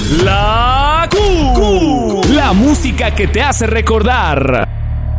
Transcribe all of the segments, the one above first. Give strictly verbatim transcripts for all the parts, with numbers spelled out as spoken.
La Q. La música que te hace recordar.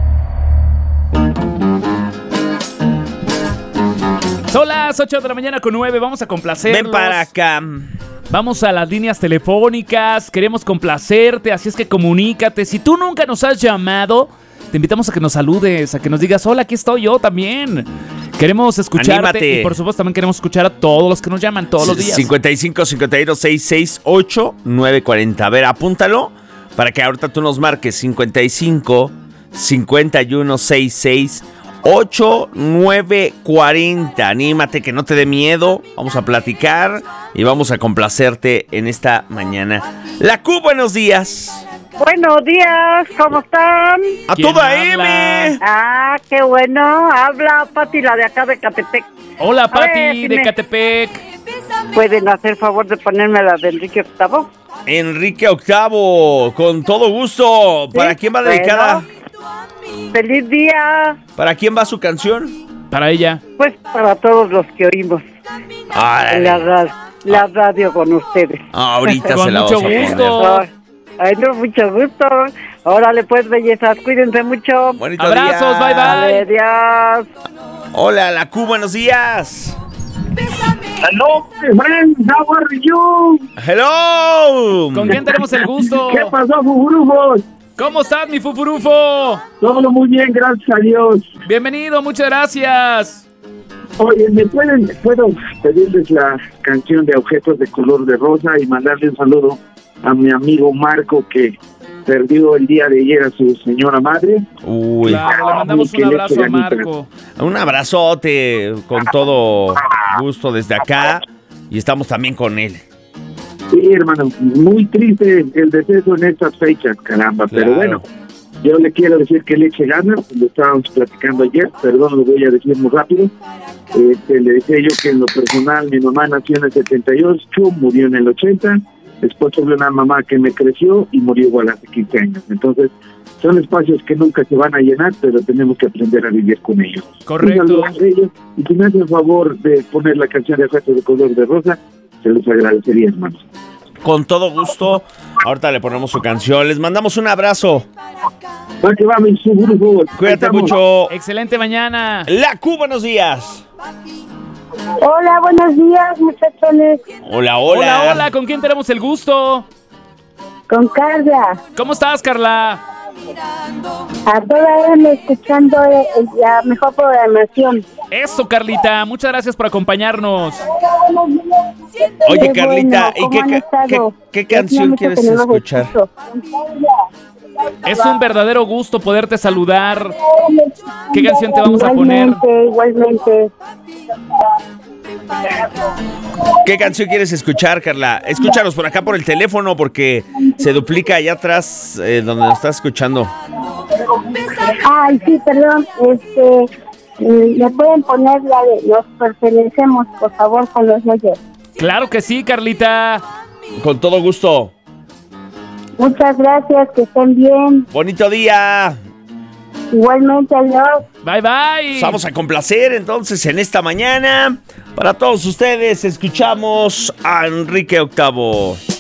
Son las ocho de la mañana con nueve. Vamos a complacerlos. Ven para acá. Vamos a las líneas telefónicas. Queremos complacerte, así es que comunícate. Si tú nunca nos has llamado, te invitamos a que nos saludes, a que nos digas, hola, aquí estoy yo también. Queremos escucharte. Anímate. Y por supuesto también queremos escuchar a todos los que nos llaman todos los días. cincuenta y cinco, cincuenta y dos, sesenta y seis, ocho, nueve cuarenta. A ver, apúntalo para que ahorita tú nos marques. cincuenta y cinco, cincuenta y uno, sesenta y seis, ocho, nueve cuarenta. Anímate, que no te dé miedo. Vamos a platicar y vamos a complacerte en esta mañana. La Q, buenos días. Buenos días, ¿cómo están? A ¿Quién toda habla? M. Ah, qué bueno. Habla Pati, la de acá de Catepec. Hola, A Pati, ver, si de me- Catepec. ¿Pueden hacer favor de ponerme la de Enrique Octavo? Enrique Octavo, con todo gusto. ¿Para Sí, quién va dedicada? bueno. ¡Feliz día! ¿Para quién va su canción? Para ella. Pues para todos los que oímos Árale. la, ra- la radio con ustedes. Ahorita Con se la mucho vamos a gusto. poner. Ay, no, mucho gusto. Órale, pues, bellezas, cuídense mucho. Bonito Abrazos, día. bye, bye. Adiós. Hola, la Q, buenos días. Hello, my friend, how are you? Hello. ¿Con quién tenemos el gusto? ¿Qué pasó, Fufurufos? ¿Cómo estás, mi fufurufo? Todo muy bien, gracias a Dios. Bienvenido, muchas gracias. Oye, ¿me pueden, puedo pedirles la canción de Objetos de Color de Rosa y mandarle un saludo a mi amigo Marco, que perdió el día de ayer a su señora madre? Uy, Claro, le mandamos un abrazo a Marco. un abrazote con todo gusto desde acá. Y estamos también con él. Sí, hermano, muy triste el deceso en estas fechas, caramba, Claro. pero bueno, yo le quiero decir que le eche ganas, lo estábamos platicando ayer, perdón, lo voy a decir muy rápido. Este, le decía yo que en lo personal mi mamá nació en el setenta y ocho, murió en el ochenta, después tuve una mamá que me creció y murió igual hace quince años, entonces son espacios que nunca se van a llenar, pero tenemos que aprender a vivir con ellos. Correcto. Un saludo a ellos, y si me hacen favor de poner la canción de Objetos de Color de Rosa, se los agradecería, hermanos. Con todo gusto. Ahorita le ponemos su canción. Les mandamos un abrazo. Va que va, mi Fufurufos. Cuídate Estamos. mucho. Excelente mañana. La Q, buenos días. Hola, buenos días, muchachones. Hola, hola. Hola, hola, ¿con quién tenemos el gusto? Con Carla. ¿Cómo estás, Carla? A toda hora escuchando eh, la mejor programación. Eso, Carlita, muchas gracias por acompañarnos. Oye, Qué Carlita, bueno, ¿y ¿cómo qué, han qué, estado? qué- qué Ya canción tenía mucho quieres que no los escuchar? escucho. Es un verdadero gusto poderte saludar. ¿Qué canción te vamos a poner? Igualmente, igualmente. ¿Qué canción quieres escuchar, Carla? Escúchanos por acá por el teléfono porque se duplica allá atrás eh, donde nos estás escuchando. Ay, sí, perdón. Este, eh, ¿me pueden poner la de Nos Pertenecemos, por favor, con los Reyes? Claro que sí, Carlita. Con todo gusto. Muchas gracias, que estén bien. Bonito día. Igualmente, adiós. Bye, bye. Vamos a complacer entonces en esta mañana. Para todos ustedes escuchamos a Enrique Octavo.